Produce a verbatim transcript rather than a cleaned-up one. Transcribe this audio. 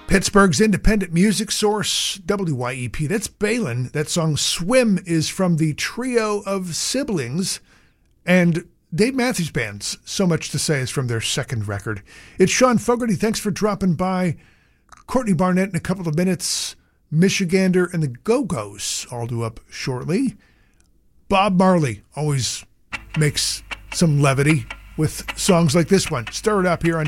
Pittsburgh's independent music source, W Y E P. That's Balin. That song Swim is from the trio of siblings. And Dave Matthews Band's So Much to Say is from their second record. It's Sean Fogarty. Thanks for dropping by. Courtney Barnett in a couple of minutes. Michigander and the Go-Go's all due up shortly. Bob Marley always makes some levity with songs like this one. Stir it up here on